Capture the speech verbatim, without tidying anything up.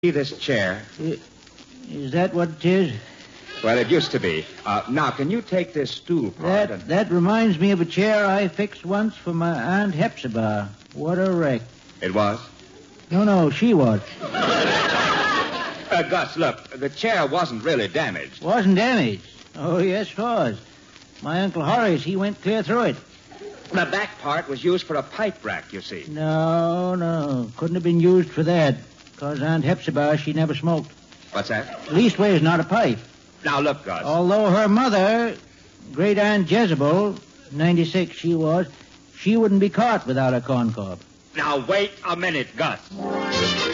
See this chair? Is that what it is? Well, it used to be. Uh, now, can you take this stool part That, and... that reminds me of a chair I fixed once for my Aunt Hepzibah. What a wreck. It was? No, no, she was. Uh, Gus, look, the chair wasn't really damaged. Wasn't damaged? Oh, yes, it was. My Uncle Horace, he went clear through it. The back part was used for a pipe rack, you see. No, no, couldn't have been used for that, because Aunt Hepzibah, she never smoked. What's that? Leastways, not a pipe. Now, look, Gus. Although her mother, Great Aunt Jezebel, ninety-six she was, she wouldn't be caught without a corncob. Now, wait a minute, Gus.